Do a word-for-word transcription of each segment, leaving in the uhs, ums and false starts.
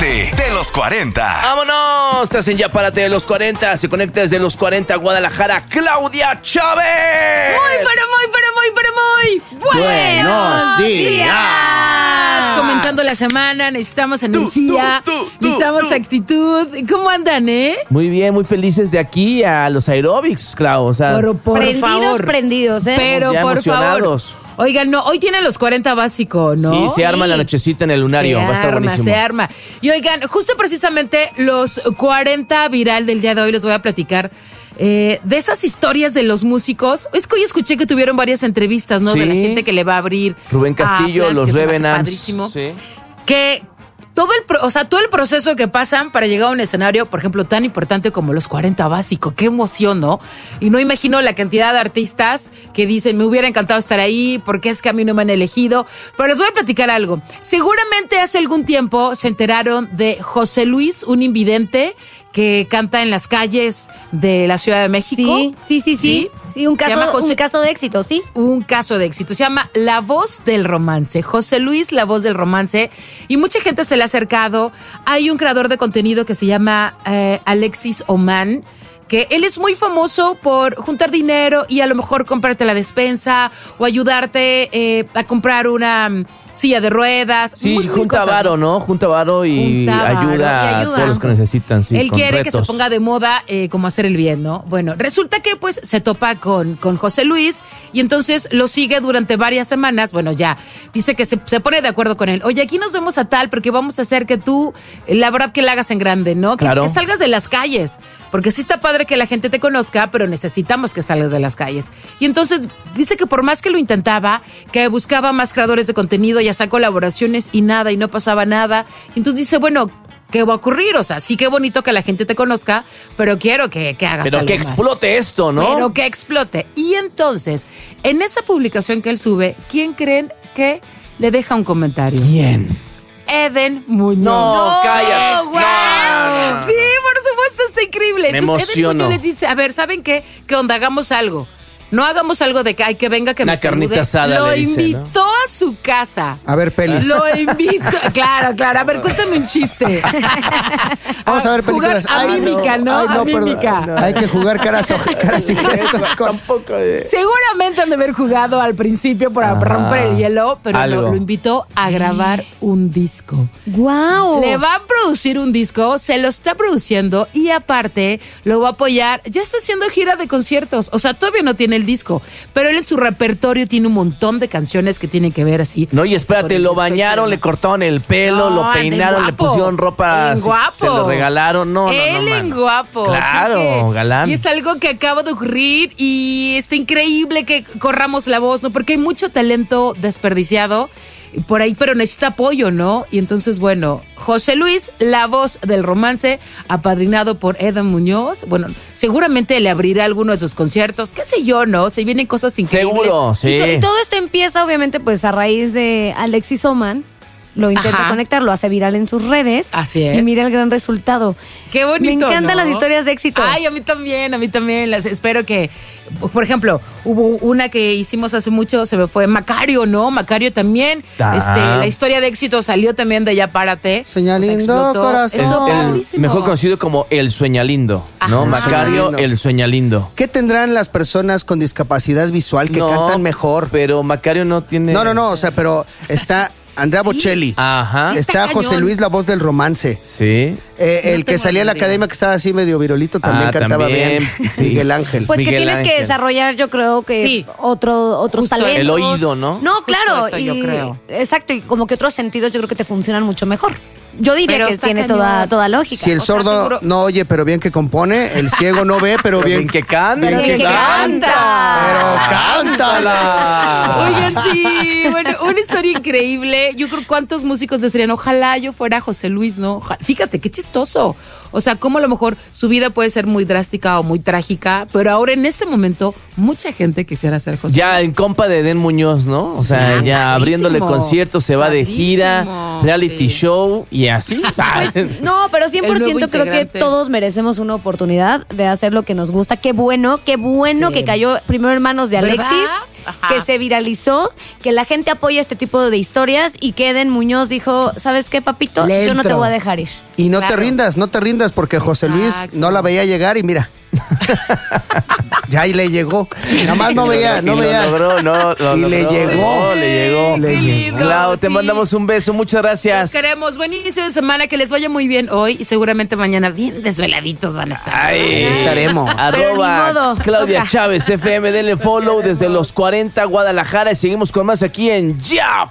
Párate de los cuarenta. ¡Vámonos! Estás en Ya Párate de los cuarenta. Se conecta desde los cuarenta Guadalajara, Claudia Chávez. Muy, pero muy, pero muy, pero muy buenos días. Comenzando la semana, necesitamos energía, tú, tú, tú, necesitamos tú. actitud. ¿Cómo andan, eh? Muy bien, muy felices de aquí a los aeróbics, Clau. O sea, Por, por prendidos, favor. prendidos, ¿eh? Pero ya por emocionados. favor. Oigan, no, hoy tienen los cuarenta básico, ¿no? Sí, se arma Sí. la nochecita en el lunario. Se Va a estar arma, buenísimo. se arma. Y oigan, justo precisamente los cuarenta viral del día de hoy les voy a platicar eh, de esas historias de los músicos. Es que hoy escuché que tuvieron varias entrevistas, ¿no? Sí. De la gente que le va a abrir. Rubén Castillo, a Flash, los que se me hace Revenants. padrísimo. Sí. Que todo el, pro- o sea, todo el proceso que pasan para llegar a un escenario, por ejemplo, tan importante como los cuarenta básico, qué emoción, ¿no? Y no imagino la cantidad de artistas que dicen, me hubiera encantado estar ahí, porque es que a mí no me han elegido. Pero les voy a platicar algo. Seguramente hace algún tiempo se enteraron de José Luis, un invidente que canta en las calles de la Ciudad de México. Sí, sí, sí, sí. Sí, un Se llama caso, José- un caso de éxito, sí. Un caso de éxito. Se llama La Voz del Romance. José Luis, La Voz del Romance. Y mucha gente se le ha acercado. Hay un creador de contenido que se llama eh, Alexis Oman, que él es muy famoso por juntar dinero y a lo mejor comprarte la despensa o ayudarte eh, a comprar una mm, silla de ruedas. Sí, muy, muy junta cosas, varo, ¿no? Junta varo y Junta varo ayuda y a ayuda. todos los que necesitan. Sí, Él con quiere que retos. se ponga de moda eh, como hacer el bien, ¿no? Bueno, resulta que pues se topa con, con José Luis y entonces lo sigue durante varias semanas. Bueno, ya, dice que se, se pone de acuerdo con él. Oye, aquí nos vemos a tal porque vamos a hacer que tú, eh, la verdad que la hagas en grande, ¿no? Que, Claro. que salgas de las calles. Porque sí está padre que la gente te conozca, pero necesitamos que salgas de las calles. Y entonces dice que por más que lo intentaba, que buscaba más creadores de contenido, ya sacó colaboraciones y nada, y no pasaba nada. Y entonces dice, bueno, ¿qué va a ocurrir? O sea, sí que bonito que la gente te conozca, pero quiero que, que hagas Pero algo que más. explote esto, ¿no? Pero que explote. Y entonces, en esa publicación que él sube, ¿quién creen que le deja un comentario? ¿Quién? Eden Muñoz. No, cállate. ¡Guau! No, no, no. Sí, por supuesto, está increíble. Me Entonces, emociono. Eden Muñoz les dice, a ver, ¿saben qué? ¿Qué onda? Hagamos algo. No hagamos algo de que, ay, que venga, que Una me carnita salude. asada, Lo le dice, invitó a su casa. A ver, pelis. Lo invito. Claro, claro. A ver, cuéntame un chiste. Vamos a ver jugar películas. A Ay, mímica, ¿no? Ay, A perdón. mímica. Hay que jugar caras, o- caras y gestos con... Tampoco. eh. Seguramente han de haber jugado al principio para Ajá. romper el hielo, pero Algo. lo, lo invitó a grabar un disco. ¡Guau! Le va a producir un disco, se lo está produciendo y aparte lo va a apoyar. Ya está haciendo gira de conciertos, o sea, todavía no tiene el disco, pero él en su repertorio tiene un montón de canciones que tienen que ver así. No, y espérate, con el lo disco bañaron, y le cortaron el pelo, No, lo anda peinaron, en le guapo. pusieron ropa, En se- guapo. se lo regalaron. No, no, Él no, en mano. guapo. Claro, Fíjate. galán. Y es algo que acaba de ocurrir y está increíble que corramos la voz, ¿no? Porque hay mucho talento desperdiciado por ahí, pero necesita apoyo, ¿no? Y entonces, bueno, José Luis, La Voz del Romance, apadrinado por Eden Muñoz. Bueno, seguramente le abrirá alguno de sus conciertos, qué sé yo, ¿no? Se vienen cosas increíbles. Seguro, sí. Y, to- y todo esto empieza, obviamente, pues a raíz de Alexis Oman. Lo intenta Ajá. conectar, lo hace viral en sus redes. Así es. Y mira el gran resultado. Qué bonito. Me encantan ¿no? las historias de éxito. Ay, a mí también, a mí también. Las espero que, por ejemplo, hubo una que hicimos hace mucho, se me fue Macario, ¿no? Macario también. Ah. Este, la historia de éxito salió también de Ya Párate. Señal O sea, lindo, explotó. corazón. Estuvo El padrísimo. mejor conocido como el Sueñalindo, ¿no? Ajá. Macario, Sueñalindo. el Sueñalindo. ¿Qué tendrán las personas con discapacidad visual que No, cantan mejor? Pero Macario no tiene. No, no, no, o sea, pero está Andrea Bocelli. Ajá. Sí, Está está José cañón. Luis, La Voz del Romance. Sí. Eh, No el que tengo salía en la idea. academia que estaba así medio virolito también Ah, cantaba también, bien. sí. Miguel Ángel. Pues que Miguel tienes que Ángel. desarrollar, yo creo que Sí. otro, otros Justo talentos. el oído, ¿no? No, Justo claro. eso y, yo creo. Exacto, y como que otros sentidos yo creo que te funcionan mucho mejor. Yo diría Pero que está tiene cañón. toda, toda lógica. Si el o sea, sordo seguro- no oye, pero bien que compone, el ciego no ve, pero Pero bien, bien que canta. Pero bien que Pero canta. cántala. Oigan, sí, bueno, una historia increíble. Yo creo cuántos músicos desearían, ojalá yo fuera José Luis, ¿no? Ojalá- Fíjate, qué chistoso. O sea, cómo a lo mejor su vida puede ser muy drástica o muy trágica, pero ahora en este momento mucha gente quisiera ser José Ya Luis. en compa de Edén Muñoz, ¿no? O sea, Sí, ya abriéndole padrísimo, conciertos, se va de gira, padrísimo, reality sí. show y así. Pues, no, pero cien por El ciento nuevo creo que integrante. todos merecemos una oportunidad de hacer lo que nos gusta. Qué bueno, qué bueno Sí. que cayó primero en manos de ¿Verdad? Alexis, Ajá. que se viralizó, que la gente apoya este tipo de historias y que Eden Muñoz dijo, ¿sabes qué, papito? Le Yo no te entro. voy a dejar ir. Y no Claro. te rindas, no te rindas, porque José Luis Exacto. no la veía llegar y mira. Ya y le llegó. Nada más no veía, no Y lo veía. logró, no, lo Y le logró, llegó. no, le llegó. Le Qué llegó. lindo, Clau, te sí. mandamos un beso, muchas Los gracias. queremos. Buen inicio de semana, que les vaya muy bien hoy y seguramente mañana bien desveladitos van a estar. Ay, Ahí estaremos. Pero ni Arroba modo, Claudia toca. Chávez, F M, denle follow desde los cuarenta Guadalajara y seguimos con más aquí en Ya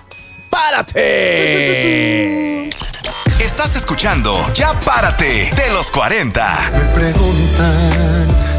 Párate. Estás escuchando Ya Párate de los cuarenta. Me preguntan